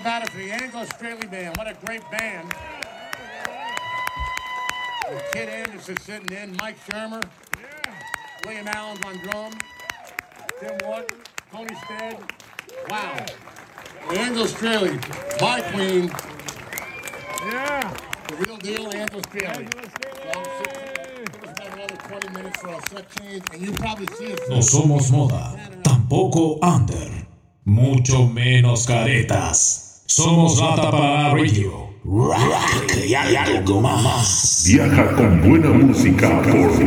about it for the Anglo Straley Band? What a great band. And Kid Anderson sitting in, Mike Shermer, William Allen's on drum, Tim Wharton, Tony Stead. Wow. The Anglo Straley, my queen. Yeah. The real deal, Anglo Straley. About another 20 minutes for our set change, and you probably see it. No somos moda, tampoco under, mucho menos caretas. Somos Rata para Radio. Rock y algo más. Viaja con buena música por